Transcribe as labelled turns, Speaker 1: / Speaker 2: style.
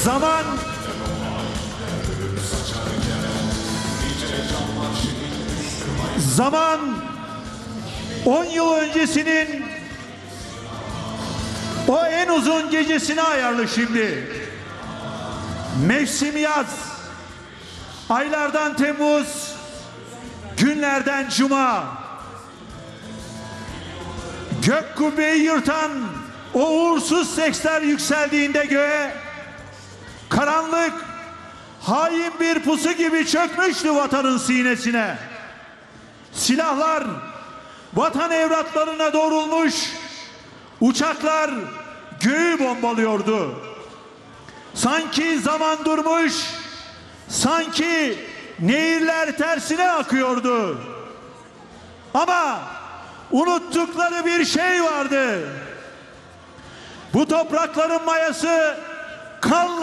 Speaker 1: Zaman 10 yıl öncesinin o en uzun gecesine ayarlı şimdi. Mevsim yaz, aylardan Temmuz, günlerden Cuma. Gök kubbeyi yırtan o uğursuz sesler yükseldiğinde göğe, karanlık, hain bir pusu gibi çökmüştü vatanın sinesine. Silahlar vatan evlatlarına doğrulmuş, uçaklar göğü bombalıyordu. Sanki zaman durmuş, sanki nehirler tersine akıyordu. Ama unuttukları bir şey vardı. Bu toprakların mayası kanla